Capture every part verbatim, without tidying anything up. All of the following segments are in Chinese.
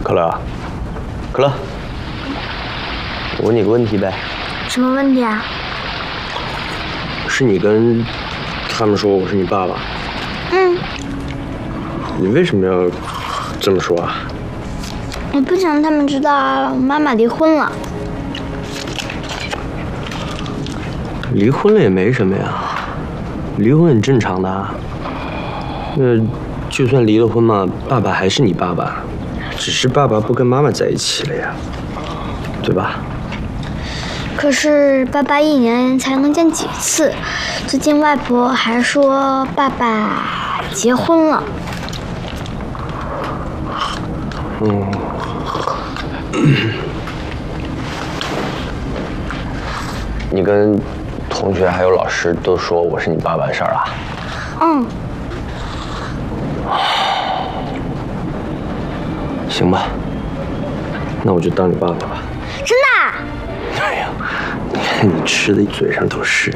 可乐，可乐，我问你个问题呗。 什么问题啊？ 是你跟他们说我是你爸爸？ 嗯。 你为什么要这么说啊？ 我不想让他们知道我妈妈离婚了。 离婚了也没什么呀，离婚很正常的啊。那就算离了婚嘛，爸爸还是你爸爸，只是爸爸不跟妈妈在一起了呀，对吧？ 可是爸爸一年才能见几次？最近外婆还说爸爸结婚了。 嗯。你跟同学还有老师都说我是你爸爸的事儿啊？ 嗯。 行吧，那我就当你爸爸吧。 真的？ 哎呀，你看你吃的嘴上都是。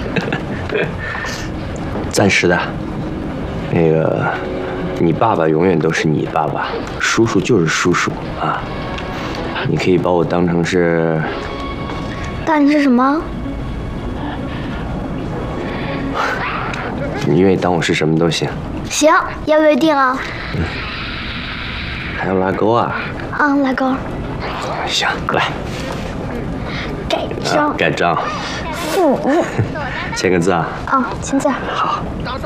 暂时的，那个，你爸爸永远都是你爸爸，叔叔就是叔叔啊。你可以把我当成是。 当你是什么？ 你愿意当我是什么都行。 行，要不要定啊？ 嗯。还要拉钩啊？ 嗯，拉钩。 行，来。 盖章。 啊、盖章。 父母。 签个字啊。 哦，签字。 好。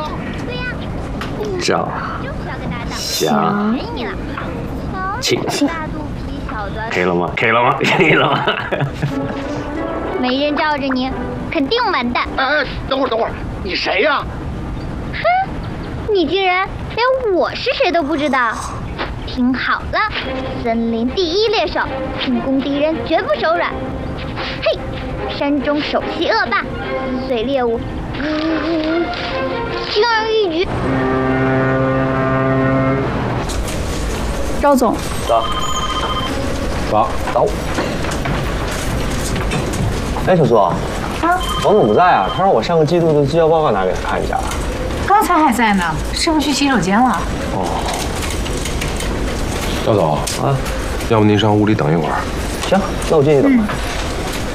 赵。祥。请。可以了吗？可以了吗？可以了吗？ 没人罩着你，肯定完蛋。 哎哎，等会儿等会儿，你谁呀？ 哼，你竟然连我是谁都不知道。听好了，森林第一猎手，进攻敌人绝不手软。嘿，山中首席恶霸，撕碎猎物，嗯，轻而易举。 赵总。 走。走走。哎，小苏。啊。王总不在啊，他让我上个季度的绩效报告拿给他看一下。 刚才还在呢，是不是去洗手间了？ 哦。 赵总啊，要不您上屋里等一会儿？ 行，那我进去等吧。 嗯